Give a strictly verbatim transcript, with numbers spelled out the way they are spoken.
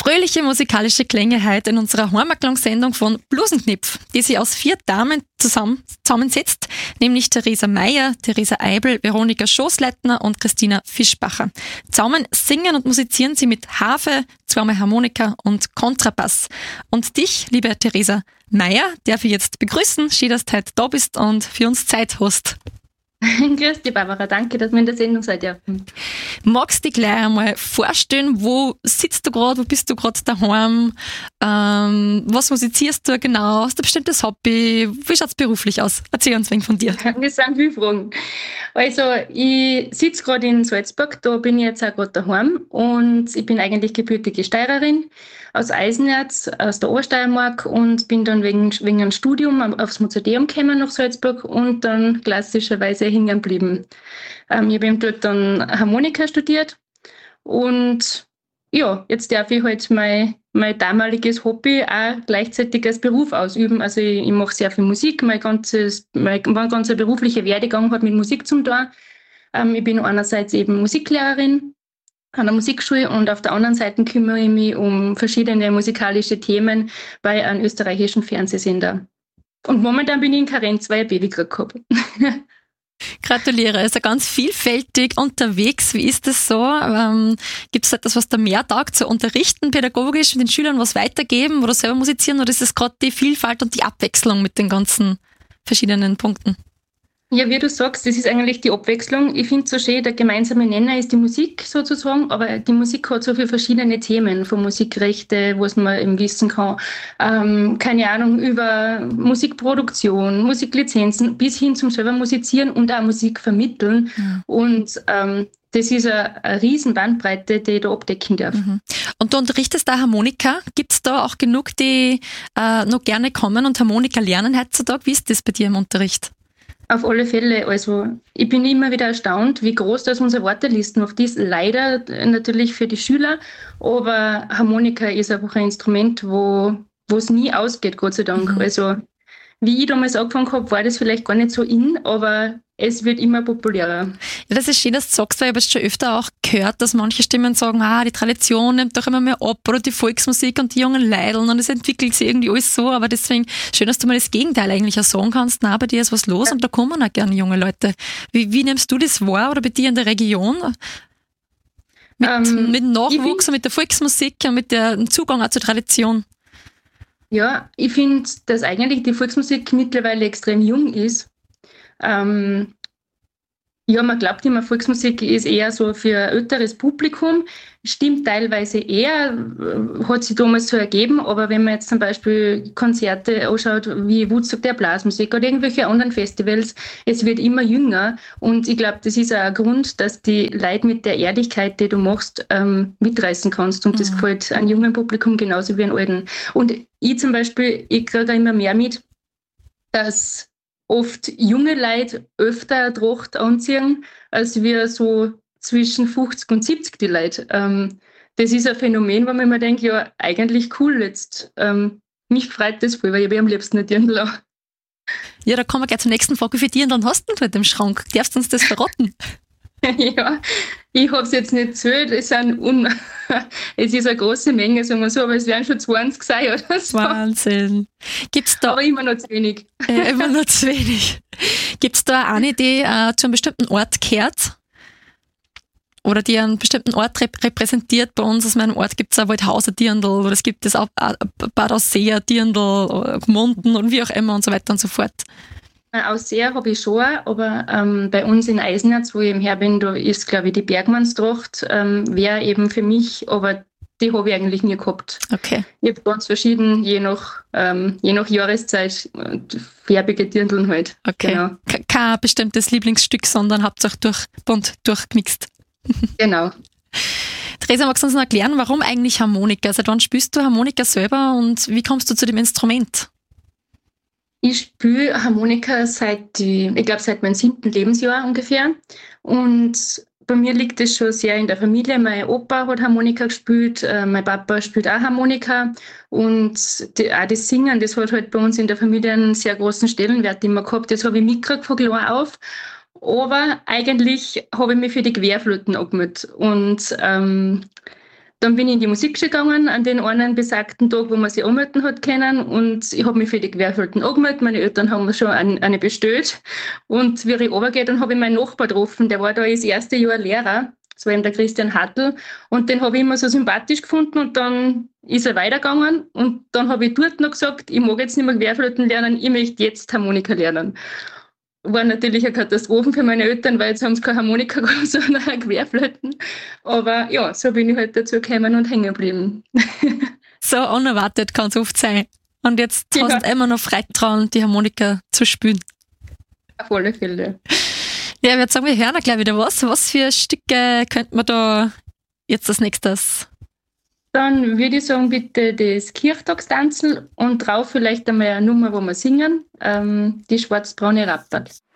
Fröhliche musikalische Klänge heute in unserer Heimatklangsendung von Blusenknipf, die sich aus vier Damen zusammen, zusammensetzt, nämlich Theresa Meyer, Theresa Eibel, Veronika Schoßleitner und Christina Fischbacher. Zusammen singen und musizieren sie mit Harfe, zweimal Harmonika und Kontrabass. Und dich, liebe Theresa Meyer, darf ich jetzt begrüßen. Schön, dass du heute da bist und für uns Zeit hast. Grüß dich, Barbara. Danke, dass wir in der Sendung seid. Ja. Magst du dich gleich einmal vorstellen, wo sitzt du gerade, wo bist du gerade daheim, ähm, was musizierst du genau, hast du ein bestimmtes Hobby, wie schaut es beruflich aus? Erzähl uns ein wenig von dir. Das sind viele Fragen. Also, ich sitze gerade in Salzburg, da bin ich jetzt auch gerade daheim und ich bin eigentlich gebürtige Steirerin aus Eisenerz, aus der Obersteiermark und bin dann wegen, wegen einem Studium aufs Mozarteum gekommen nach Salzburg und dann klassischerweise hängen geblieben. Ähm, ich habe eben dort dann Harmonika studiert und ja, jetzt darf ich halt mein, mein damaliges Hobby auch gleichzeitig als Beruf ausüben. Also ich, ich mache sehr viel Musik, mein ganzes, mein, mein ganzer beruflicher Werdegang hat mit Musik zu tun. Ähm, ich bin einerseits eben Musiklehrerin an der Musikschule und auf der anderen Seite kümmere ich mich um verschiedene musikalische Themen bei einem österreichischen Fernsehsender. Und momentan bin ich in Karenz, weil ich ein Baby gekriegt habe. Gratuliere, also ganz vielfältig unterwegs. Wie ist das so? Ähm, Gibt es etwas, was da mehr taugt, zu unterrichten, pädagogisch mit den Schülern was weitergeben oder selber musizieren, oder ist es gerade die Vielfalt und die Abwechslung mit den ganzen verschiedenen Punkten? Ja, wie du sagst, das ist eigentlich die Abwechslung. Ich finde es so schön, der gemeinsame Nenner ist die Musik sozusagen, aber die Musik hat so viele verschiedene Themen, von Musikrechte, was man eben wissen kann, ähm, keine Ahnung, über Musikproduktion, Musiklizenzen, bis hin zum selber musizieren und auch Musik vermitteln. Mhm. Und ähm, das ist eine, eine riesen Bandbreite, die ich da abdecken darf. Mhm. Und du unterrichtest da Harmonika. Gibt es da auch genug, die äh, noch gerne kommen und Harmonika lernen heutzutage? Wie ist das bei dir im Unterricht? Auf alle Fälle. Also ich bin immer wieder erstaunt, wie groß das unsere Wartelisten oft ist. Leider natürlich für die Schüler, aber Harmonika ist einfach ein Instrument, wo wo es nie ausgeht, Gott sei Dank. Mhm. Also wie ich damals angefangen habe, war das vielleicht gar nicht so in, aber es wird immer populärer. Ja, das ist schön, dass du sagst, weil ich habe es schon öfter auch gehört, dass manche Stimmen sagen, ah, die Tradition nimmt doch immer mehr ab oder die Volksmusik und die jungen Leideln und es entwickelt sich irgendwie alles so, aber deswegen schön, dass du mal das Gegenteil eigentlich auch sagen kannst, na, bei dir ist was los ja. Und da kommen auch gerne junge Leute. Wie, wie nimmst du das wahr oder bei dir in der Region? Mit, ähm, mit Nachwuchs und mit der Volksmusik und mit dem Zugang auch zur Tradition? Ja, ich finde, dass eigentlich die Volksmusik mittlerweile extrem jung ist. Ähm, ja, man glaubt immer, Volksmusik ist eher so für ein älteres Publikum. Stimmt teilweise eher, hat sich damals so ergeben, aber wenn man jetzt zum Beispiel Konzerte anschaut, wie Woodstock der Blasmusik oder irgendwelche anderen Festivals, es wird immer jünger und ich glaube, das ist auch ein Grund, dass die Leute mit der Ehrlichkeit, die du machst, ähm, mitreißen kannst und mhm. das gefällt einem jungen Publikum genauso wie einem alten. Und ich zum Beispiel, ich kriege immer mehr mit, dass oft junge Leute öfter Tracht anziehen, als wir so zwischen fünfzig und siebzig die Leute. Ähm, das ist ein Phänomen, wo man immer denkt, ja, eigentlich cool jetzt. Ähm, mich freut das voll, weil ich am liebsten nicht Dirndl auch. Ja, da kommen wir gleich zur nächsten Frage. Wie viel dann hast du mit dem Schrank? Darfst du uns das verraten? Ja, ich habe es jetzt nicht gezählt. Es, sind un es ist eine große Menge, sagen wir so, aber es werden schon zwanzig sein oder so. Wahnsinn. Gibt's da, aber immer noch zu wenig. Äh, immer noch zu wenig. Gibt es da eine, die äh, zu einem bestimmten Ort gehört? Oder die einen bestimmten Ort rep- repräsentiert? Bei uns aus meinem Ort gibt es auch Waldhauser Dirndl oder es gibt das auch äh, Bad Ausseer Dirndl, Gmunden und wie auch immer und so weiter und so fort. Ausseher habe ich schon, aber ähm, bei uns in Eisenerz, wo ich eben her bin, da ist, glaube ich, die Bergmannstracht, ähm, wäre eben für mich, aber die habe ich eigentlich nie gehabt. Okay. Ich habe ganz verschieden, je nach, ähm, je nach Jahreszeit, färbige Dirndln halt. Okay. Genau. K- kein bestimmtes Lieblingsstück, sondern hauptsächlich durch, bunt durchgemixt. Genau. Theresa, magst du uns noch erklären, warum eigentlich Harmonika? Seit wann spielst du Harmonika selber und wie kommst du zu dem Instrument? Ich spiele Harmonika seit, die, ich glaube, seit meinem siebten Lebensjahr ungefähr. Und bei mir liegt es schon sehr in der Familie. Mein Opa hat Harmonika gespielt, äh, mein Papa spielt auch Harmonika. Und die, auch das Singen, das hat halt bei uns in der Familie einen sehr großen Stellenwert immer gehabt. Das habe ich mitgekriegt von klein auf. Aber eigentlich habe ich mich für die Querflöten angemeldet. Und ähm, dann bin ich in die Musikschule gegangen, an den einen besagten Tag, wo man sich anmelden hat können. Und ich habe mich für die Querflöten angemeldet. Meine Eltern haben mir schon eine bestellt. Und wie ich runtergehe, dann habe ich meinen Nachbar getroffen. Der war da das erste Jahr Lehrer. Das war eben der Christian Hartl. Und den habe ich immer so sympathisch gefunden. Und dann ist er weitergegangen. Und dann habe ich dort noch gesagt, ich mag jetzt nicht mehr Querflöten lernen, ich möchte jetzt Harmonika lernen. War natürlich eine Katastrophe für meine Eltern, weil jetzt haben sie keine Harmonika gehabt, sondern eine Querflöten. Aber ja, so bin ich halt dazu gekommen und hängen geblieben. So unerwartet kann es oft sein. Und jetzt Ja. hast du immer noch Freude dran, die Harmonika zu spielen. Auf alle Fälle. Ja, ich würde sagen, wir hören auch gleich wieder was. Was für Stücke könnte man da jetzt als nächstes? Dann würde ich sagen, bitte das Kirchtagstanzel und drauf vielleicht einmal eine Nummer, wo wir singen, ähm, die schwarz-braune Rapperl.